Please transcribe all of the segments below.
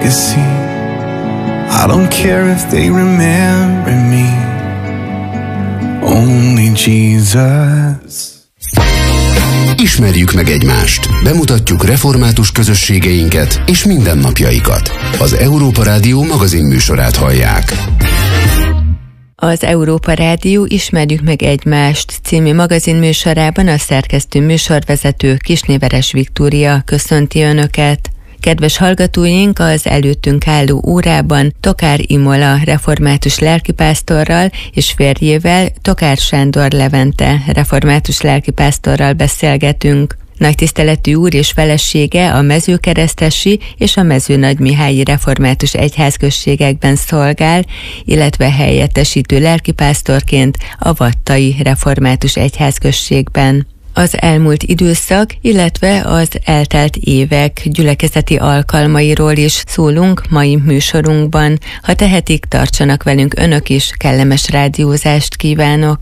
legacy. I don't care if they remember me, only Jesus. Ismerjük meg egymást, bemutatjuk református közösségeinket és mindennapjaikat. Az Európa Rádió magazinműsorát hallják. Az Európa Rádió Ismerjük meg egymást című magazinműsorában a szerkesztő műsorvezető Kisnéveres Viktória köszönti Önöket. Kedves hallgatóink, az előttünk álló órában Tokár Imola református lelkipásztorral és férjével, Tokár Sándor Levente református lelkipásztorral beszélgetünk. Nagy tiszteletű úr és felesége a mezőkeresztesi és a mezőnagymihályi református egyházközségekben szolgál, illetve helyettesítő lelkipásztorként a vattai református egyházközségben. Az elmúlt időszak, illetve az eltelt évek gyülekezeti alkalmairól is szólunk mai műsorunkban. Ha tehetik, tartsanak velünk Önök is, kellemes rádiózást kívánok!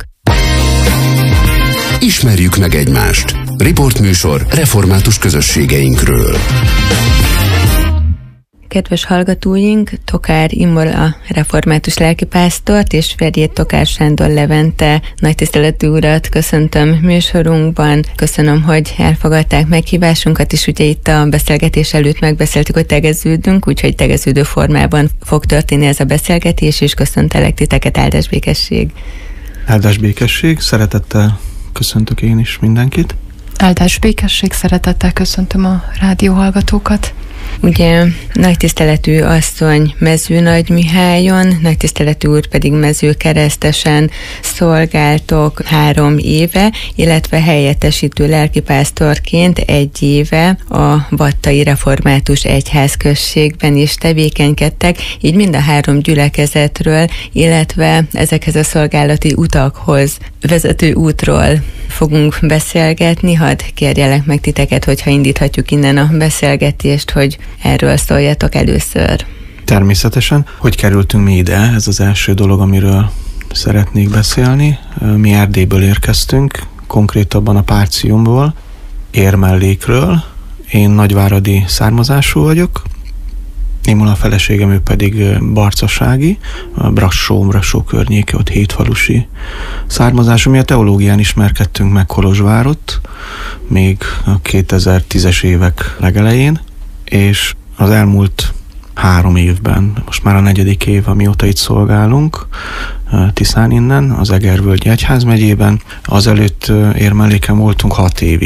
Ismerjük meg egymást. Riportműsor református közösségeinkről. Kedves hallgatóink, Tokár Imola református lelkipásztort és férjét Tokár Sándor Levente nagy tiszteletű urat köszöntöm műsorunkban. Köszönöm, hogy elfogadták meghívásunkat, és ugye itt a beszélgetés előtt megbeszéltük, hogy tegeződünk, úgyhogy tegeződő formában fog történni ez a beszélgetés, és köszöntelek titeket, áldás békesség. Áldás békesség, szeretettel köszöntök én is mindenkit. Áldás békesség, szeretettel köszöntöm a rádióhallgatókat. Ugye nagy tiszteletű asszony Mezőnagymihályon, nagy tiszteletű úr pedig Mezőkeresztesen szolgáltok 3 éve, illetve helyettesítő lelkipásztorként 1 éve a vattai református egyházközségben is tevékenykedtek, így mind a 3 gyülekezetről, illetve ezekhez a szolgálati utakhoz vezető útról fogunk beszélgetni. Hadd kérjelek meg titeket, hogyha indíthatjuk innen a beszélgetést, hogy erről szóljatok először. Természetesen. Hogy kerültünk mi ide? Ez az első dolog, amiről szeretnék beszélni. Mi Erdélyből érkeztünk, konkrétabban a Párciumból, Érmellékről. Én nagyváradi származású vagyok. Imola a feleségem, ő pedig barcasági, a Brassó környéke, ott 7 falusi származású. Mi a teológián ismerkedtünk meg Kolozsvárott, még a 2010-es évek legelején, és az elmúlt 3 évben, most már a 4. év, amióta itt szolgálunk, Tiszán innen, az Egervölgyi Egyházmegyében. Azelőtt Érmelléken voltunk 6 évig,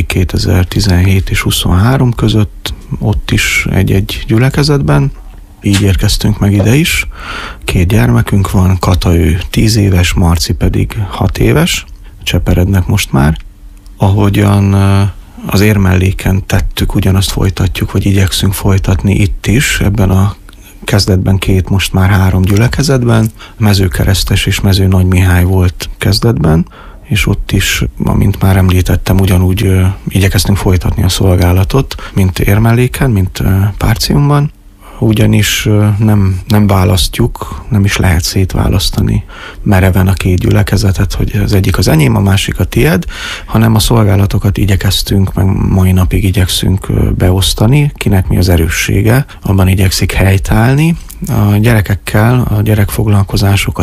2017 és 23 között, ott is egy gyülekezetben. Így érkeztünk meg ide is. 2 gyermekünk van, Kata ő 10 éves, Marci pedig 6 éves, cseperednek most már. Ahogyan az Érmelléken tettük, ugyanazt folytatjuk, vagy igyekszünk folytatni itt is, ebben a kezdetben 2, most már 3 gyülekezetben. Mezőkeresztes és Mezőnagymihályi volt kezdetben, és ott is, amint már említettem, ugyanúgy igyekeztünk folytatni a szolgálatot, mint Érmelléken, mint Párciumban. Ugyanis nem választjuk, nem is lehet szétválasztani mereven a 2 gyülekezetet, hogy az egyik az enyém, a másik a tied, hanem a szolgálatokat igyekeztünk, meg mai napig igyekszünk beosztani, kinek mi az erőssége, abban igyekszik helytállni. A gyerekekkel, a gyerekfoglalkozások, a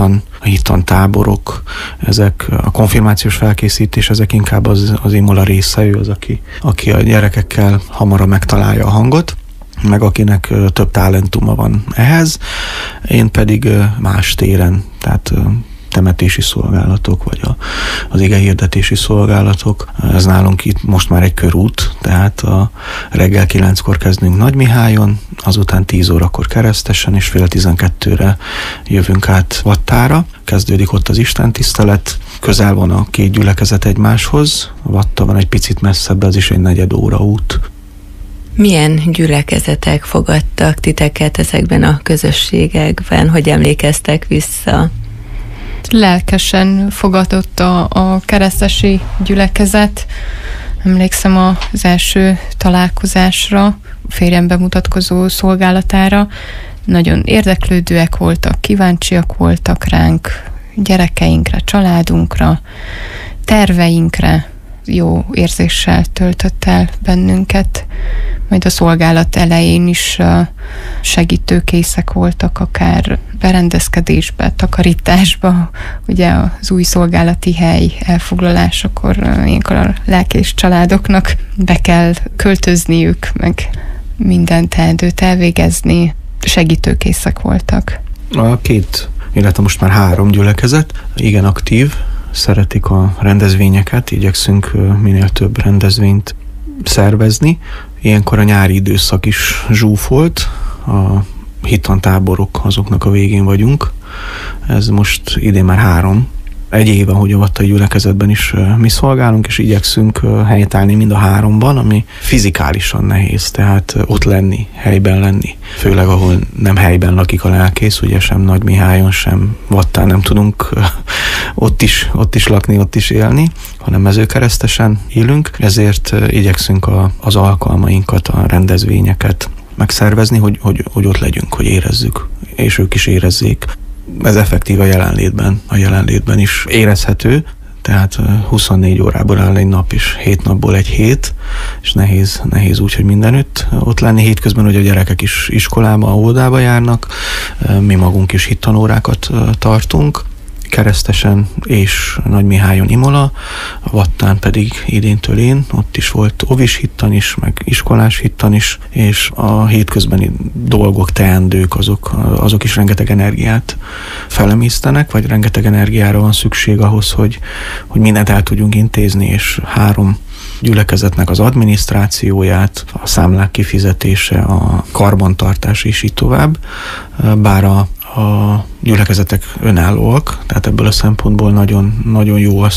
hittan táborok, ezek a konfirmációs felkészítés, ezek inkább az Imola része, ő az, aki a gyerekekkel hamarabb megtalálja a hangot, meg akinek több talentuma van ehhez, én pedig más téren, tehát temetési szolgálatok, vagy az igehirdetési szolgálatok. Ez nálunk itt most már egy körút, tehát a reggel 9-kor kezdünk Nagymihályon, azután 10 órakor Keresztesen, és fél 12-re jövünk át Vattára. Kezdődik ott az istentisztelet, közel van a 2 gyülekezet egymáshoz, Vatta van egy picit messzebb, de az is egy 4 óra út. Milyen gyülekezetek fogadtak titeket ezekben a közösségekben, hogy emlékeztek vissza? Lelkesen fogadott a keresztesi gyülekezet. Emlékszem az első találkozásra, férjem bemutatkozó szolgálatára. Nagyon érdeklődőek voltak, kíváncsiak voltak ránk, gyerekeinkre, családunkra, terveinkre. jó érzéssel töltött el bennünket. Majd a szolgálat elején is segítőkészek voltak, akár berendezkedésbe, takarításba. Ugye az új szolgálati hely elfoglalásakor ilyenkor a lelkész családoknak be kell költözniük, meg minden teendőt elvégezni. Segítőkészek voltak. A 2, illetve most már 3 gyülekezet igen aktív, szeretik a rendezvényeket, igyekszünk minél több rendezvényt szervezni. Ilyenkor a nyári időszak is zsúfolt, a hittantáborok, azoknak a végén vagyunk. Ez most idén már 3. Egy éve, hogy a vattai gyülekezetben is mi szolgálunk, és igyekszünk helytállni mind a 3-ban, ami fizikálisan nehéz, tehát ott lenni, helyben lenni. Főleg, ahol nem helyben lakik a lelkész, ugye sem Nagymihályon, sem Vattán nem tudunk ott is lakni, ott is élni, hanem Mezőkeresztesen élünk, ezért igyekszünk az alkalmainkat, a rendezvényeket megszervezni, hogy ott legyünk, hogy érezzük, és ők is érezzék. Ez effektív a jelenlétben is érezhető, tehát 24 órából áll egy nap is, 7 napból egy hét, és nehéz úgy, hogy mindenütt ott lenni. Hétközben, hogy a gyerekek is iskolába, óvodába járnak, mi magunk is hittanórákat tartunk, Keresztesen és Nagymihályon Imola, a Vattán pedig idéntől én, ott is volt ovis hittan is, meg iskolás hittan is, és a hétközbeni dolgok, teendők, azok is rengeteg energiát felemésztenek, vagy rengeteg energiára van szükség ahhoz, hogy mindent el tudjunk intézni, és 3 gyülekezetnek az adminisztrációját, a számlák kifizetése, a karbantartás és így tovább, bár a gyülekezetek önállóak, tehát ebből a szempontból nagyon, nagyon jó az,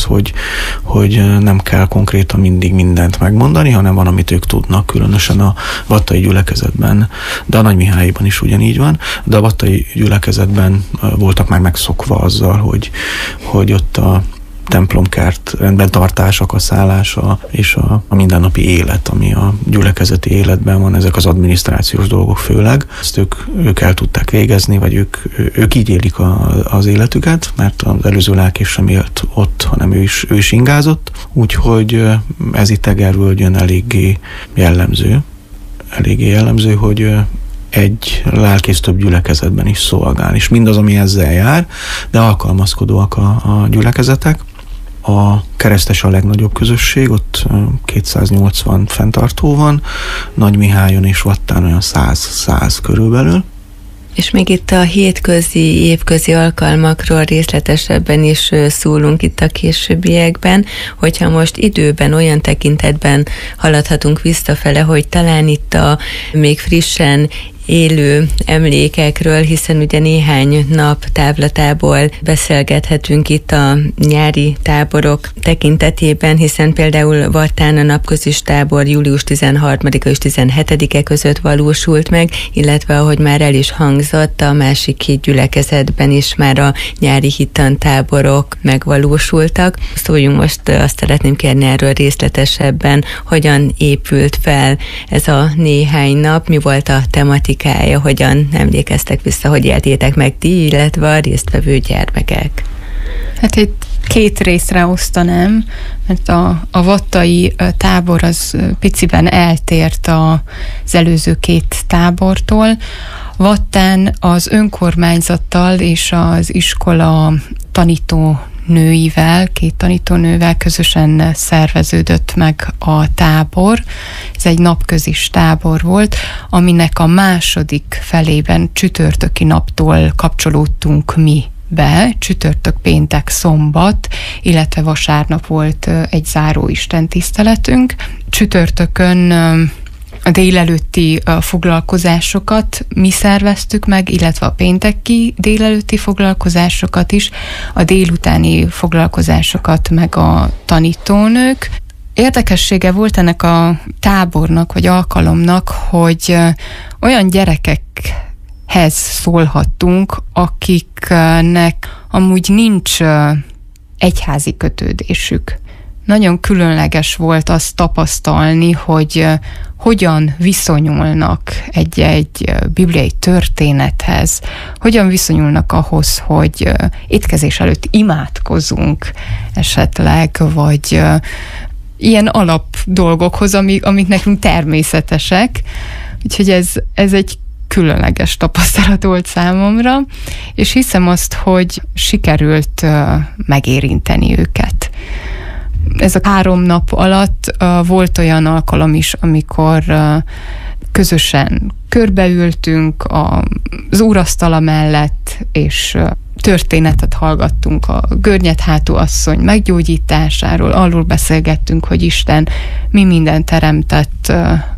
hogy nem kell konkrétan mindig mindent megmondani, hanem van, amit ők tudnak, különösen a vattai gyülekezetben, de a Nagymihályiban is ugyanígy van, de a vattai gyülekezetben voltak már megszokva azzal, hogy ott a templomkert rendben tartása, a szállása és a mindennapi élet, ami a gyülekezeti életben van, ezek az adminisztrációs dolgok főleg. Ezt ők el tudták végezni, vagy ők így élik az életüket, mert az előző lelkész sem élt ott, hanem ő is ingázott. Úgyhogy ez itt Egervölgyön eléggé jellemző, hogy egy lelkész több gyülekezetben is szolgál, és mindaz, ami ezzel jár, de alkalmazkodóak a gyülekezetek. A Keresztes a legnagyobb közösség, ott 280 fenntartó van, Nagymihályon és Vattán olyan 100 körülbelül. És még itt a hétközi, évközi alkalmakról részletesebben is szólunk itt a későbbiekben, hogyha most időben, olyan tekintetben haladhatunk visszafele, hogy talán itt a még frissen élő emlékekről, hiszen ugye néhány nap távlatából beszélgethetünk itt a nyári táborok tekintetében, hiszen például Vattán a napközis tábor július 13-a és 17-e között valósult meg, illetve ahogy már el is hangzott, a másik 2 gyülekezetben is már a nyári hittantáborok megvalósultak. Szóljunk most, azt szeretném kérni erről részletesebben, hogyan épült fel ez a néhány nap, mi volt a tematika, hogyan emlékeztek vissza, hogy éltétek meg ti, illetve a résztvevő gyermekek? Hát itt 2 részre osztanám, mert a vattai tábor az piciben eltért az előző 2 tábortól. Vattán az önkormányzattal és az iskola tanítónőivel, 2 tanítónővel közösen szerveződött meg a tábor. Ez egy napközis tábor volt, aminek a második felében csütörtöki naptól kapcsolódtunk mi be, csütörtök, péntek, szombat, illetve vasárnap volt egy záró istentiszteletünk. Csütörtökön a délelőtti foglalkozásokat mi szerveztük meg, illetve a pénteki délelőtti foglalkozásokat is, a délutáni foglalkozásokat meg a tanítónők. Érdekessége volt ennek a tábornak, vagy alkalomnak, hogy olyan gyerekekhez szólhattunk, akiknek amúgy nincs egyházi kötődésük. Nagyon különleges volt azt tapasztalni, hogy hogyan viszonyulnak egy bibliai történethez, hogyan viszonyulnak ahhoz, hogy étkezés előtt imádkozunk esetleg, vagy ilyen alap dolgokhoz, amik nekünk természetesek. Úgyhogy ez egy különleges tapasztalat volt számomra, és hiszem azt, hogy sikerült megérinteni őket. Ez a 3 nap alatt volt olyan alkalom is, amikor közösen körbeültünk az úrasztala mellett, és történetet hallgattunk a Görnyedhátú asszony meggyógyításáról, arról beszélgettünk, hogy Isten mi mindent teremtett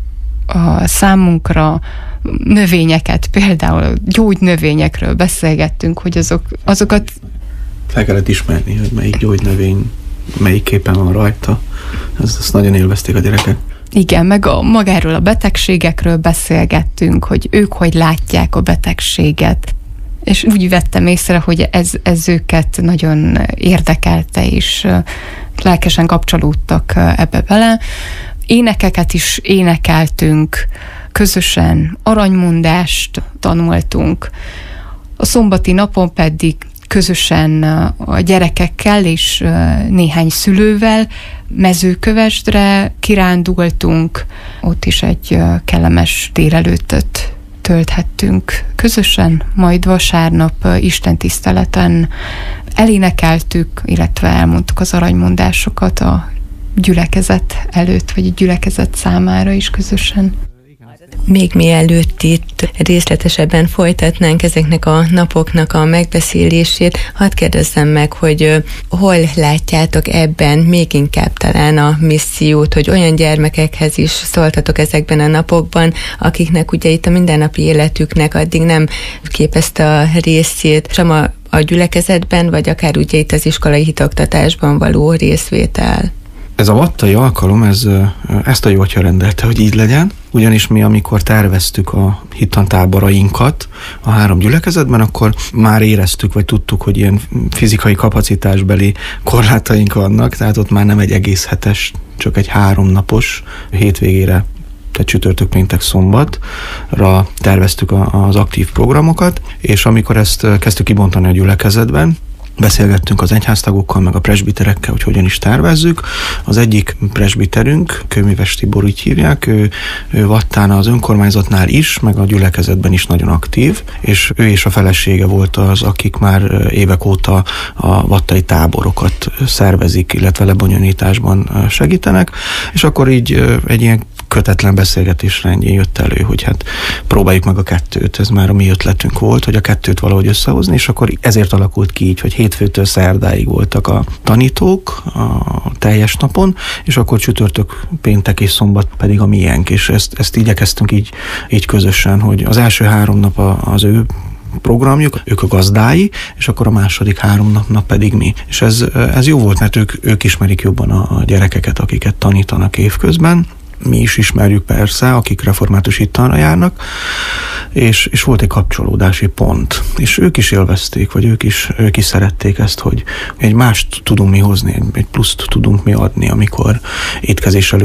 a számunkra, növényeket, például gyógynövényekről beszélgettünk, hogy azokat fel kellett ismerni, hogy melyik gyógynövény melyik képen van rajta. Ezt nagyon élvezték a gyerekek. Igen, meg magáról a betegségekről beszélgettünk, hogy ők hogy látják a betegséget. És úgy vettem észre, hogy ez őket nagyon érdekelte, és lelkesen kapcsolódtak ebbe bele. Énekeket is énekeltünk, közösen aranymondást tanultunk. A szombati napon pedig közösen a gyerekekkel és néhány szülővel Mezőkövesdre kirándultunk. Ott is egy kellemes délelőttöt tölthettünk közösen, majd vasárnap istentiszteleten elénekeltük, illetve elmondtuk az aranymondásokat a gyülekezet előtt, vagy a gyülekezet számára is közösen. Még mielőtt itt részletesebben folytatnánk ezeknek a napoknak a megbeszélését, hadd kérdezzem meg, hogy hol látjátok ebben még inkább talán a missziót, hogy olyan gyermekekhez is szóltatok ezekben a napokban, akiknek ugye itt a mindennapi életüknek addig nem képezte a részét, sem a gyülekezetben, vagy akár ugye itt az iskolai hitoktatásban való részvétel. Ez a vattai alkalom, ezt a jó atya rendelte, hogy így legyen, ugyanis mi, amikor terveztük a hittantáborainkat a 3 gyülekezetben, akkor már éreztük, vagy tudtuk, hogy ilyen fizikai kapacitásbeli korlátaink vannak, tehát ott már nem egy egész hetes, csak egy 3 napos hétvégére, tehát csütörtök, péntek, szombatra terveztük az aktív programokat, és amikor ezt kezdtük kibontani a gyülekezetben, beszélgettünk az egyháztagokkal, meg a presbiterekkel, hogy hogyan is tervezzük. Az egyik presbiterünk, Kőműves Tibor, így hívják, ő Vattán az önkormányzatnál is, meg a gyülekezetben is nagyon aktív, és ő és a felesége volt az, akik már évek óta a vattai táborokat szervezik, illetve lebonyolításban segítenek, és akkor így egy ilyen kötetlen beszélgetés rendjén jött elő, hogy hát próbáljuk meg a 2-t, ez már a mi ötletünk volt, hogy a 2-t valahogy összehozni, és akkor ezért alakult ki így, hogy hétfőtől szerdáig voltak a tanítók a teljes napon, és akkor csütörtök, péntek és szombat pedig a miénk, és ezt igyekeztünk így közösen, hogy az első 3 nap az ő programjuk, ők a gazdái, és akkor a második 3 napnak pedig mi. És ez jó volt, mert ők ismerik jobban a gyerekeket, akiket tanítanak évközben. Mi is ismerjük persze, akik református hittanra járnak, és volt egy kapcsolódási pont. És ők is élvezték, vagy ők is szerették ezt, hogy egy mást tudunk mi hozni, egy pluszt tudunk mi adni, amikor étkezés előtt